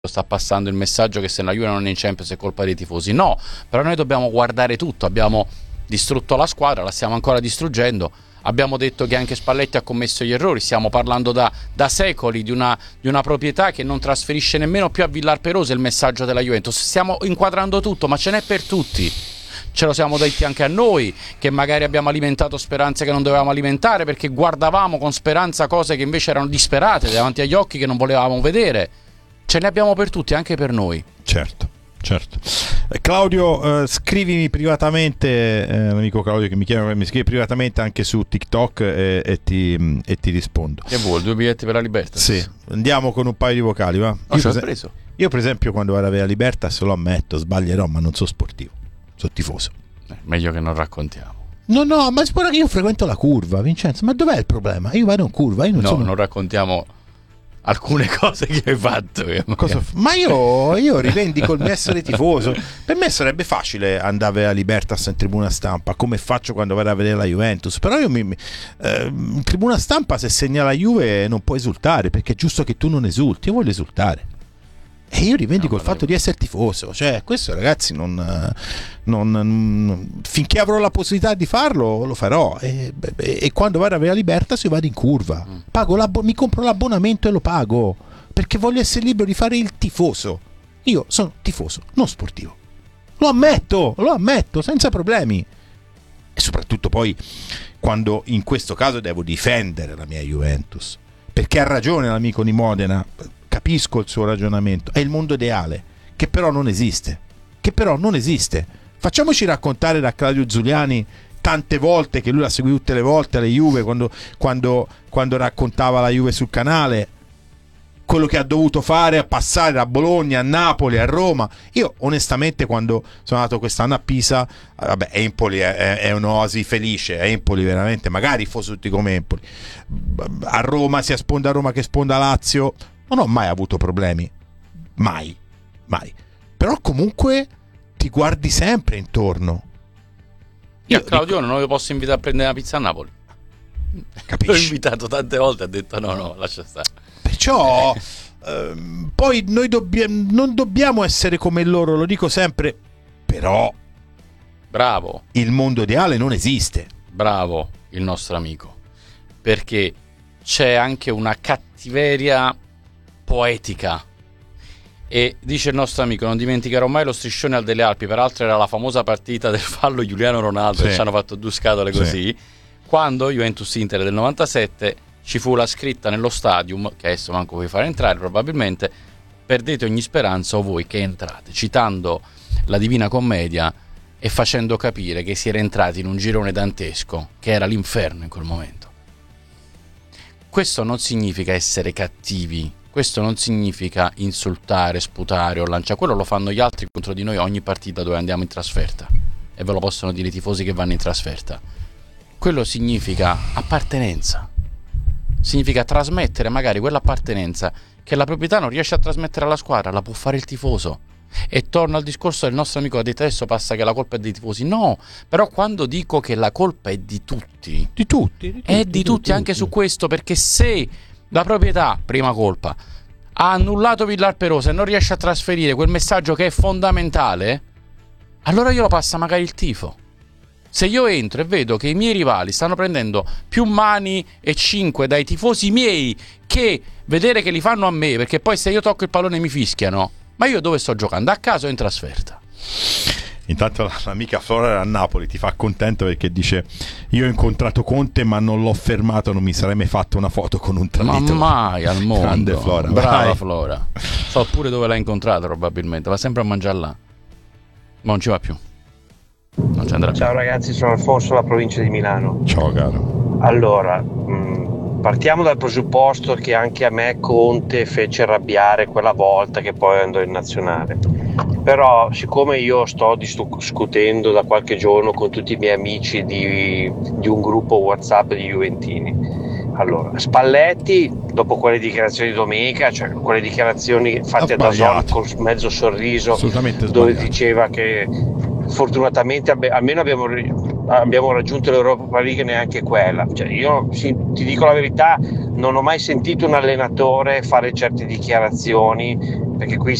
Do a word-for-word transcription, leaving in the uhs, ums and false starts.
sta passando il messaggio che se la Juve non è in Champions è colpa dei tifosi. No, però noi dobbiamo guardare tutto. Abbiamo distrutto la squadra, la stiamo ancora distruggendo. Abbiamo detto che anche Spalletti ha commesso gli errori. Stiamo parlando da, da secoli di una, di una proprietà che non trasferisce nemmeno più a Villar Perosa il messaggio della Juventus. Stiamo inquadrando tutto, ma ce n'è per tutti. Ce lo siamo detti anche a noi, che magari abbiamo alimentato speranze che non dovevamo alimentare, perché guardavamo con speranza cose che invece erano disperate davanti agli occhi, che non volevamo vedere. Ce ne abbiamo per tutti, anche per noi. Certo, certo. Eh, Claudio, eh, scrivimi privatamente, eh, l'amico Claudio che mi chiama, mi scrive privatamente anche su TikTok e, e, ti, e ti rispondo. Che vuol? Due biglietti per la Libertas? Sì, andiamo con un paio di vocali, va? Oh, io, ci ho per preso. io per esempio quando vado a vedere la Libertas, lo ammetto, sbaglierò, ma non sono sportivo, sono tifoso. Eh, meglio che non raccontiamo. No, no, ma spera che io frequento la curva, Vincenzo, ma dov'è il problema? Io vado in curva, io non No, sono... non raccontiamo alcune cose che hai fatto. Cosa f- ma io, io rivendico il mio essere tifoso. Per me sarebbe facile andare a Libertas in tribuna stampa, come faccio quando vado a vedere la Juventus. Però io mi, mi, eh, in tribuna stampa, se segna la Juve non puoi esultare, perché è giusto che tu non esulti. Io voglio esultare e io rivendico no, il fatto di essere tifoso. Cioè questo, ragazzi, non, non, non finché avrò la possibilità di farlo lo farò, e, e, e quando vado a vedere la Libertas io vado in curva, pago l'abbo- mi compro l'abbonamento e lo pago, perché voglio essere libero di fare il tifoso. Io sono tifoso, non sportivo, lo ammetto, lo ammetto senza problemi. E soprattutto poi quando in questo caso devo difendere la mia Juventus, perché ha ragione l'amico di Modena, capisco il suo ragionamento, è il mondo ideale, che però non esiste, che però non esiste. Facciamoci raccontare da Claudio Zuliani tante volte, che lui l'ha seguito tutte le volte, le Juve, quando, quando, quando raccontava la Juve sul canale, quello che ha dovuto fare a passare da Bologna a Napoli a Roma. Io onestamente quando sono andato quest'anno a Pisa, vabbè, Empoli è, è, è un'oasi felice, Empoli veramente, magari fosse tutti come Empoli. A Roma, sia sponda Roma che sponda Lazio, non ho mai avuto problemi, mai, mai. Però comunque ti guardi sempre intorno. Io a Claudio dico, non lo posso invitare a prendere una pizza a Napoli. Capisci? L'ho invitato tante volte, ha detto no, no, lascia stare. Perciò ehm, poi noi dobbiamo, non dobbiamo essere come loro, lo dico sempre, però bravo, il mondo ideale non esiste. Bravo il nostro amico, perché c'è anche una cattiveria poetica. E dice il nostro amico: non dimenticherò mai lo striscione al delle Alpi, peraltro era la famosa partita del fallo Giuliano Ronaldo, sì, che ci hanno fatto due scatole così, sì, quando Juventus Inter del novantasette ci fu la scritta nello stadium, che adesso manco vuoi fare entrare probabilmente: perdete ogni speranza o voi che entrate, citando la Divina Commedia e facendo capire che si era entrati in un girone dantesco che era l'inferno in quel momento. Questo non significa essere cattivi, questo non significa insultare, sputare o lanciare, quello lo fanno gli altri contro di noi ogni partita dove andiamo in trasferta, e ve lo possono dire i tifosi che vanno in trasferta. Quello significa appartenenza, significa trasmettere magari quell'appartenenza che la proprietà non riesce a trasmettere alla squadra, la può fare il tifoso. E torno al discorso del nostro amico che ha detto adesso passa che la colpa è dei tifosi. No, però quando dico che la colpa è di tutti, di tutti, di tutti è di, di tutti, tutti anche su questo, perché se la proprietà, prima colpa, ha annullato Villar Perosa e non riesce a trasferire quel messaggio che è fondamentale, allora io lo passa magari il tifo. Se io entro e vedo che i miei rivali stanno prendendo più mani e cinque dai tifosi miei che vedere che li fanno a me, perché poi se io tocco il pallone mi fischiano, ma io dove sto giocando? A casa o in trasferta? Intanto l'amica Flora era a Napoli, ti fa contento perché dice: io ho incontrato Conte ma non l'ho fermato, non mi sarei mai fatto una foto con un traditore. Ma mai al mondo. Grande Flora. Brava Vai. Flora. So pure dove l'ha incontrato probabilmente, va sempre a mangiare là, ma non ci va più, non ci andrà. Ciao ragazzi, sono Alfonso dalla provincia di Milano. Ciao caro. Allora, mh, partiamo dal presupposto che anche a me Conte fece arrabbiare quella volta che poi andò in nazionale. Però siccome io sto discutendo da qualche giorno con tutti i miei amici di, di un gruppo WhatsApp di Juventini, allora Spalletti dopo quelle dichiarazioni di domenica, cioè quelle dichiarazioni fatte da Zon con mezzo sorriso, dove diceva che fortunatamente almeno abbiamo, abbiamo raggiunto l'Europa League, neanche quella, cioè io sì, ti dico la verità, non ho mai sentito un allenatore fare certe dichiarazioni perché qui